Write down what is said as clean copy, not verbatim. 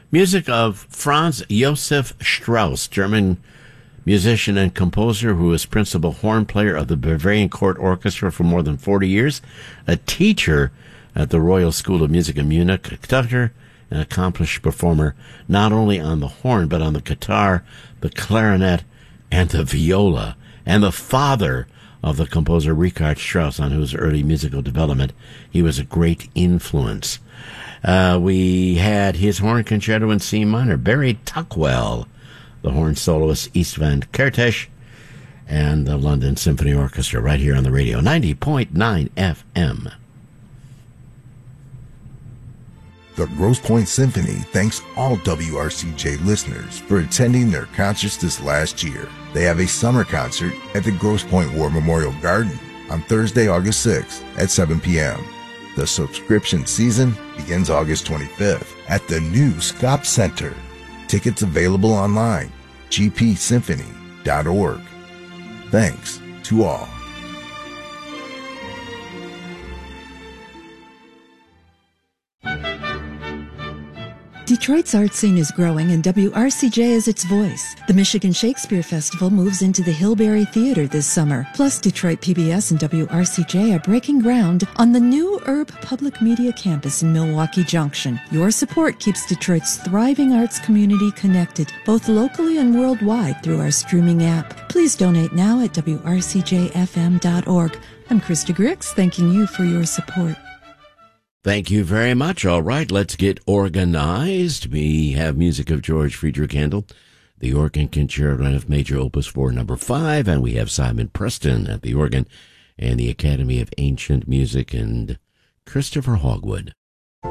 Music of Franz Josef Strauss, German musician and composer who was principal horn player of the Bavarian Court Orchestra for more than 40 years, a teacher at the Royal School of Music in Munich, conductor, an accomplished performer not only on the horn but on the guitar, the clarinet, and the viola, and the father of the composer Richard Strauss, on whose early musical development he was a great influence. We had his horn concerto in C minor, Barry Tuckwell, the horn soloist Istvan Kertész, and the London Symphony Orchestra, right here on the radio, 90.9 FM. The Grosse Pointe Symphony thanks all WRCJ listeners for attending their concerts this last year. They have a summer concert at the Grosse Pointe War Memorial Garden on Thursday, August 6th at 7 p.m. The subscription season begins August 25th at the new Scop Center. Tickets available online, gpsymphony.org. Thanks to all. Detroit's art scene is growing, and WRCJ is its voice. The Michigan Shakespeare Festival moves into the Hillberry Theater this summer. Plus, Detroit PBS and WRCJ are breaking ground on the new Herb Public Media Campus in Milwaukee Junction. Your support keeps Detroit's thriving arts community connected, both locally and worldwide, through our streaming app. Please donate now at WRCJFM.org. I'm Krista Grix, thanking you for your support. Thank you very much. All right, let's get organized. We have music of George Friedrich Handel, the organ concerto in F major opus 4 number 5, and we have Simon Preston at the organ and the Academy of Ancient Music and Christopher Hogwood